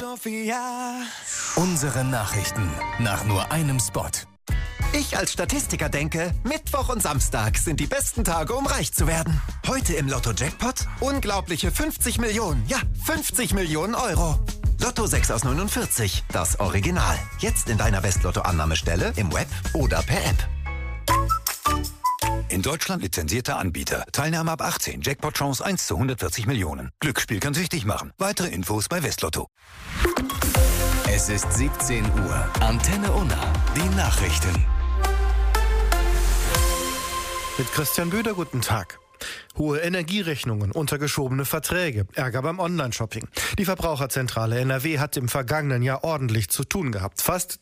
Unsere Nachrichten nach nur einem Spot. Ich als Statistiker denke, Mittwoch und Samstag sind die besten Tage, um reich zu werden. Heute im Lotto-Jackpot unglaubliche 50 Millionen. Ja, 50 Millionen Euro. Lotto 6 aus 49, das Original. Jetzt in deiner West-Lotto-Annahmestelle, im Web oder per App. In Deutschland lizenzierter Anbieter. Teilnahme ab 18. Jackpot-Chance 1 zu 140 Millionen. Glücksspiel kann süchtig machen. Weitere Infos bei Westlotto. Es ist 17 Uhr. Antenne Unna. Die Nachrichten. Mit Christian Böder, guten Tag. Hohe Energierechnungen, untergeschobene Verträge, Ärger beim Online-Shopping. Die Verbraucherzentrale NRW hat im vergangenen Jahr ordentlich zu tun gehabt. Fast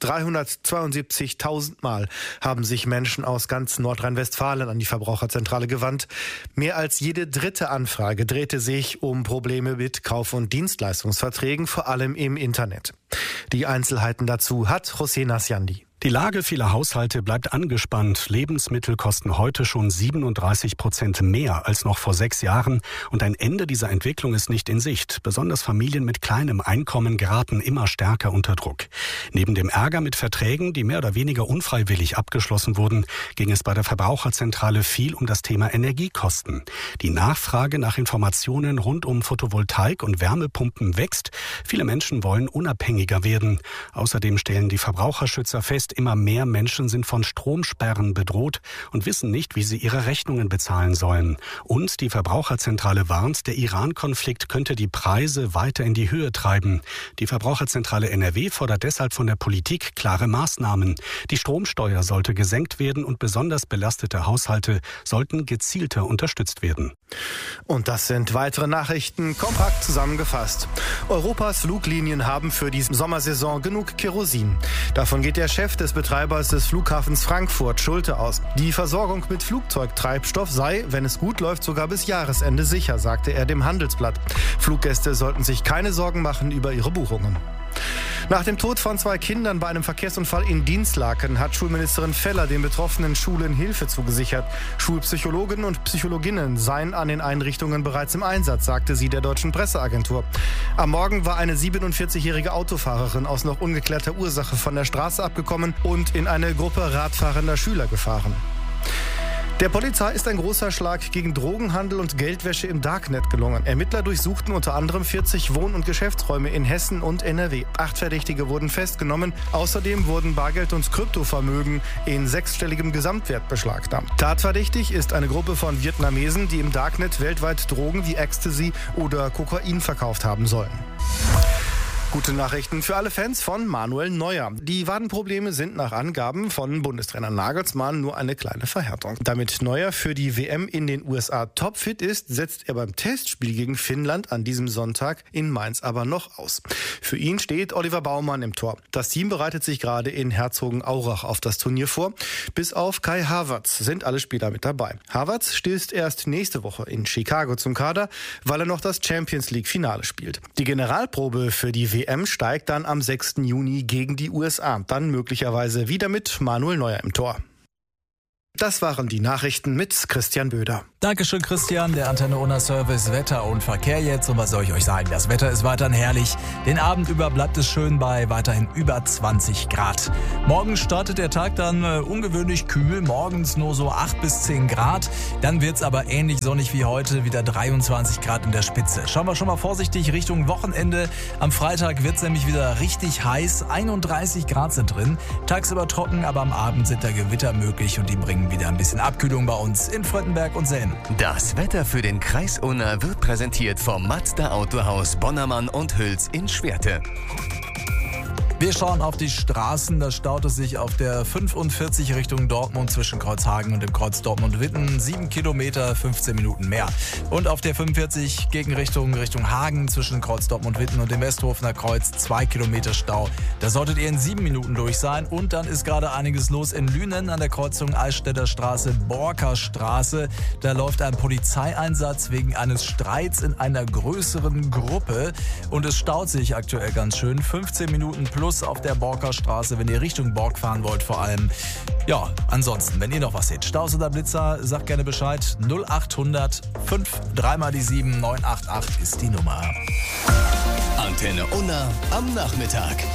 372.000 Mal haben sich Menschen aus ganz Nordrhein-Westfalen an die Verbraucherzentrale gewandt. Mehr als jede dritte Anfrage drehte sich um Probleme mit Kauf- und Dienstleistungsverträgen, vor allem im Internet. Die Einzelheiten dazu hat José Nasciandi. Die Lage vieler Haushalte bleibt angespannt. Lebensmittel kosten heute schon 37% mehr als noch vor 6 Jahren. Und ein Ende dieser Entwicklung ist nicht in Sicht. Besonders Familien mit kleinem Einkommen geraten immer stärker unter Druck. Neben dem Ärger mit Verträgen, die mehr oder weniger unfreiwillig abgeschlossen wurden, ging es bei der Verbraucherzentrale viel um das Thema Energiekosten. Die Nachfrage nach Informationen rund um Photovoltaik und Wärmepumpen wächst. Viele Menschen wollen unabhängiger werden. Außerdem stellen die Verbraucherschützer fest, immer mehr Menschen sind von Stromsperren bedroht und wissen nicht, wie sie ihre Rechnungen bezahlen sollen. Und die Verbraucherzentrale warnt, der Iran-Konflikt könnte die Preise weiter in die Höhe treiben. Die Verbraucherzentrale NRW fordert deshalb von der Politik klare Maßnahmen. Die Stromsteuer sollte gesenkt werden und besonders belastete Haushalte sollten gezielter unterstützt werden. Und das sind weitere Nachrichten, kompakt zusammengefasst. Europas Fluglinien haben für die Sommersaison genug Kerosin. Davon geht der Chef des Betreibers des Flughafens Frankfurt Schulte aus. Die Versorgung mit Flugzeugtreibstoff sei, wenn es gut läuft, sogar bis Jahresende sicher, sagte er dem Handelsblatt. Fluggäste sollten sich keine Sorgen machen über ihre Buchungen. Nach dem Tod von 2 Kindern bei einem Verkehrsunfall in Dinslaken hat Schulministerin Feller den betroffenen Schulen Hilfe zugesichert. Schulpsychologen und Psychologinnen seien an den Einrichtungen bereits im Einsatz, sagte sie der Deutschen Presseagentur. Am Morgen war eine 47-jährige Autofahrerin aus noch ungeklärter Ursache von der Straße abgekommen und in eine Gruppe radfahrender Schüler gefahren. Der Polizei ist ein großer Schlag gegen Drogenhandel und Geldwäsche im Darknet gelungen. Ermittler durchsuchten unter anderem 40 Wohn- und Geschäftsräume in Hessen und NRW. 8 Verdächtige wurden festgenommen. Außerdem wurden Bargeld und Kryptovermögen in 6-stelligem Gesamtwert beschlagnahmt. Tatverdächtig ist eine Gruppe von Vietnamesen, die im Darknet weltweit Drogen wie Ecstasy oder Kokain verkauft haben sollen. Gute Nachrichten für alle Fans von Manuel Neuer. Die Wadenprobleme sind nach Angaben von Bundestrainer Nagelsmann nur eine kleine Verhärtung. Damit Neuer für die WM in den USA topfit ist, setzt er beim Testspiel gegen Finnland an diesem Sonntag in Mainz aber noch aus. Für ihn steht Oliver Baumann im Tor. Das Team bereitet sich gerade in Herzogenaurach auf das Turnier vor. Bis auf Kai Havertz sind alle Spieler mit dabei. Havertz stößt erst nächste Woche in Chicago zum Kader, weil er noch das Champions-League-Finale spielt. Die Generalprobe für die WM steigt dann am 6. Juni gegen die USA. Dann möglicherweise wieder mit Manuel Neuer im Tor. Das waren die Nachrichten mit Christian Böder. Dankeschön, Christian. Der Antenne Unna Service Wetter und Verkehr jetzt. Und was soll ich euch sagen? Das Wetter ist weiterhin herrlich. Den Abend über bleibt es schön bei weiterhin über 20 Grad. Morgen startet der Tag dann ungewöhnlich kühl. Morgens nur so 8 bis 10 Grad. Dann wird es aber ähnlich sonnig wie heute. Wieder 23 Grad in der Spitze. Schauen wir schon mal vorsichtig Richtung Wochenende. Am Freitag wird es nämlich wieder richtig heiß. 31 Grad sind drin. Tagsüber trocken, aber am Abend sind da Gewitter möglich und die bringen wieder ein bisschen Abkühlung bei uns in Fröttenberg und Selm. Das Wetter für den Kreis Unna wird präsentiert vom Mazda Autohaus Bonnermann und Hüls in Schwerte. Wir schauen auf die Straßen, da staut es sich auf der 45 Richtung Dortmund zwischen Kreuzhagen und dem Kreuz Dortmund-Witten. 7 Kilometer, 15 Minuten mehr. Und auf der 45 Richtung Hagen zwischen Kreuz Dortmund-Witten und dem Westhofener Kreuz 2 Kilometer Stau. Da solltet ihr in 7 Minuten durch sein. Und dann ist gerade einiges los in Lünen an der Kreuzung Eichstätter Straße, Borker Straße. Da läuft ein Polizeieinsatz wegen eines Streits in einer größeren Gruppe. Und es staut sich aktuell ganz schön. 15 Minuten plus auf der Borker Straße, wenn ihr Richtung Bork fahren wollt vor allem. Ja, ansonsten, wenn ihr noch was seht, Staus oder Blitzer, sagt gerne Bescheid. 0800 5 3 mal die 7 988 ist die Nummer. Antenne Unna am Nachmittag.